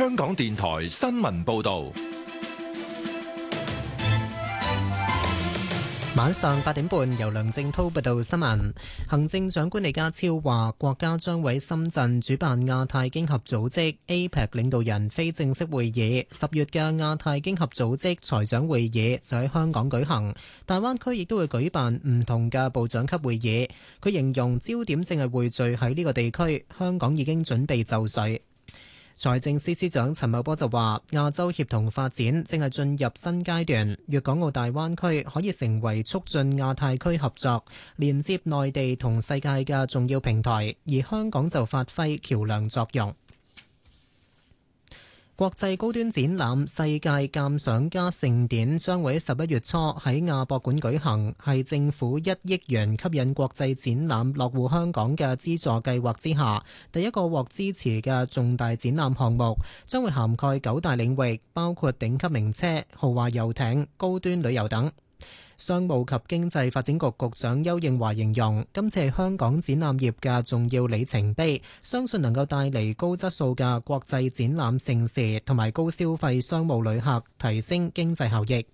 香港電台新聞報道。 晚上8點半，由梁正滔報道新聞。行政長官李家超話，國家將喺深圳主辦亞太經合組織 APEC 領導人非正式會議，10月嘅亞太經合組織財長會議就喺香港舉行。大灣區亦都會舉辦唔同嘅部長級會議。佢形容焦點正係匯聚喺呢個地區，香港已經準備就緒。財政司司長陳茂波就話，亞洲協同發展正係進入新階段，粵港澳大灣區可以成為促進亞太區合作、連接內地同世界嘅重要平台，而香港就發揮橋梁作用。國際高端展覽世界鑑賞家盛典將會喺11月初喺亞博館舉行，係政府1億元吸引國際展覽落戶香港嘅資助計劃之下第一個獲支持嘅重大展覽項目，將會涵蓋9大領域，包括頂級名車、豪華遊艇、高端旅遊等。商務及經濟發展局局長邱應華形容，今次係香港展覽業嘅重要里程碑，相信能夠帶嚟高質素嘅國際展覽盛事同埋高消費商務旅客，提升經濟效益。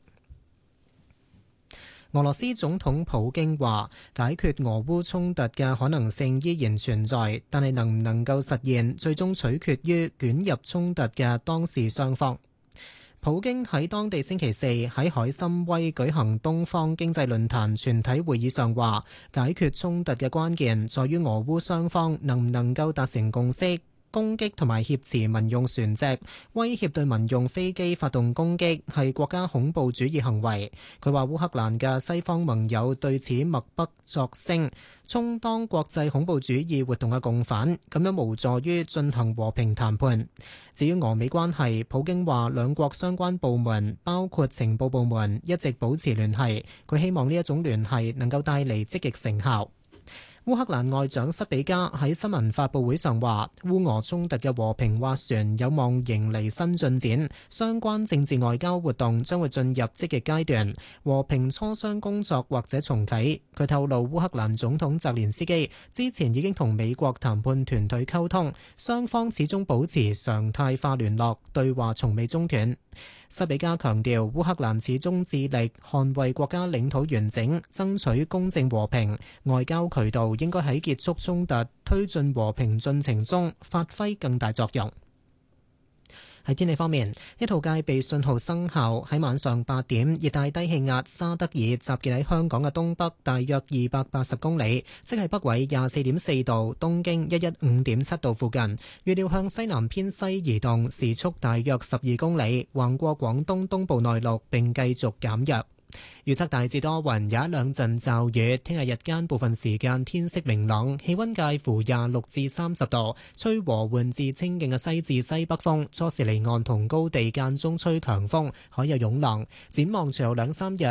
俄羅斯總統普京話，解決俄烏衝突嘅可能性依然存在，但係能唔能夠實現，最終取決於捲入衝突嘅當事雙方。普京喺當地星期四喺海參崴舉行東方經濟論壇全體會議上話，解決衝突嘅關鍵在於俄烏雙方能唔能夠達成共識。攻擊同埋挾持民用船隻，威脅對民用飛機發動攻擊，係國家恐怖主義行為。佢話烏克蘭嘅西方盟友對此默不作聲，充當國際恐怖主義活動嘅共犯，咁樣無助於進行和平談判。至於俄美關係，普京話兩國相關部門，包括情報部門，一直保持聯繫。佢希望呢一種聯繫能夠帶嚟積極成效。烏克蘭外長塞比加喺新聞發佈會上話，烏俄衝突嘅和平斡旋有望迎嚟新進展，相關政治外交活動將會進入積極階段，和平磋商工作或者重啟。佢透露，烏克蘭總統澤連斯基之前已經同美國談判團隊溝通，雙方始終保持常態化聯絡，對話從未中斷。塞比加強調，烏克蘭始終致力捍衛國家領土完整，爭取公正和平，外交渠道應該喺結束衝突、推進和平進程中發揮更大作用。喺天氣方面，一號戒備信號生效。喺晚上8點，熱帶低氣壓沙德爾集結喺香港嘅東北大約280公里，即係北緯24.4度、東經115.7度附近。預料向西南偏西移動，時速大約12公里，橫過廣東東部內陸並繼續減弱。預測大致多雲，有一兩陣驟雨。聽日日間部分時間天色明朗，氣溫介乎26至30度，吹和緩至清勁嘅西至西北風。初時離岸同高地間中吹強風，海有湧浪。展望隨後2-3日